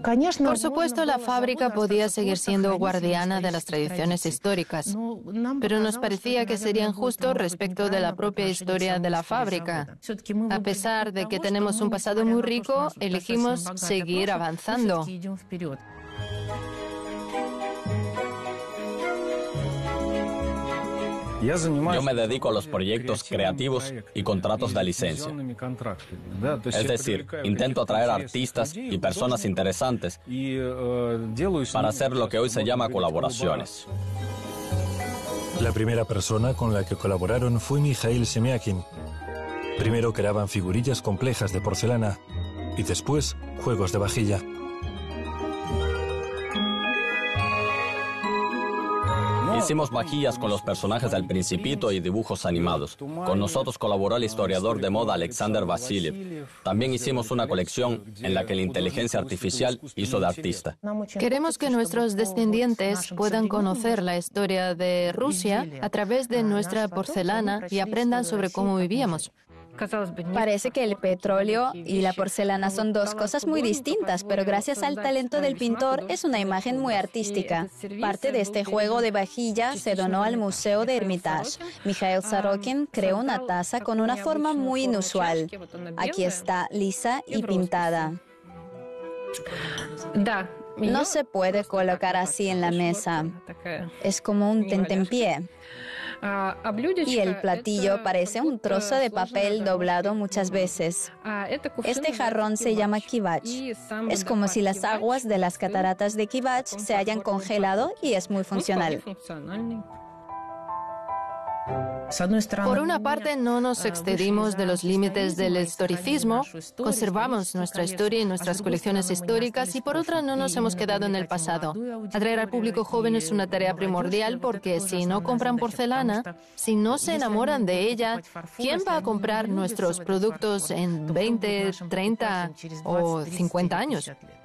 Por supuesto, la fábrica podía seguir siendo guardiana de las tradiciones históricas, pero nos parecía que sería injusto respecto de la propia historia de la fábrica. A pesar de que tenemos un pasado muy rico, elegimos seguir avanzando. Yo me dedico a los proyectos creativos y contratos de licencia. Es decir, intento atraer artistas y personas interesantes para hacer lo que hoy se llama colaboraciones. La primera persona con la que colaboraron fue Mikhail Semyakin. Primero creaban figurillas complejas de porcelana y después juegos de vajilla. Hicimos vajillas con los personajes del Principito y dibujos animados. Con nosotros colaboró el historiador de moda Alexander Vasiliev. También hicimos una colección en la que la inteligencia artificial hizo de artista. Queremos que nuestros descendientes puedan conocer la historia de Rusia a través de nuestra porcelana y aprendan sobre cómo vivíamos. Parece que el petróleo y la porcelana son dos cosas muy distintas, pero gracias al talento del pintor es una imagen muy artística. Parte de este juego de vajilla se donó al Museo de Hermitage. Mikhail Sorokin creó una taza con una forma muy inusual. Aquí está, lisa y pintada. No se puede colocar así en la mesa. Es como un tentempié. Y el platillo parece un trozo de papel doblado muchas veces. Este jarrón se llama kivach. Es como si las aguas de las cataratas de Kivach se hayan congelado y es muy funcional. Por una parte, no nos excedimos de los límites del historicismo, conservamos nuestra historia y nuestras colecciones históricas, y por otra, no nos hemos quedado en el pasado. Atraer al público joven es una tarea primordial porque si no compran porcelana, si no se enamoran de ella, ¿quién va a comprar nuestros productos en 20, 30 o 50 años?